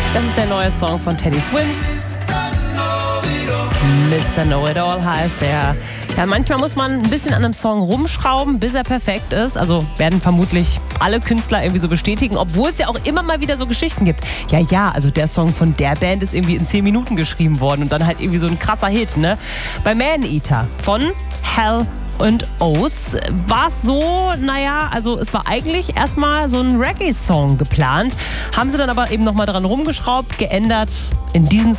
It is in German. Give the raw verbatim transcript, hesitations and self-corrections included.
Das ist der neue Song von Teddy Swims. Mister Know-It-All heißt der. Ja, manchmal muss man ein bisschen an einem Song rumschrauben, bis er perfekt ist. Also werden vermutlich alle Künstler irgendwie so bestätigen, obwohl es ja auch immer mal wieder so Geschichten gibt. Ja, ja, also der Song von der Band ist irgendwie in zehn Minuten geschrieben worden und dann halt irgendwie so ein krasser Hit, ne? Bei Man-Eater von Hell und Oates war es so, naja, also es war eigentlich erstmal so ein Reggae-Song geplant, haben sie dann aber eben nochmal dran rumgeschraubt, geändert in diesen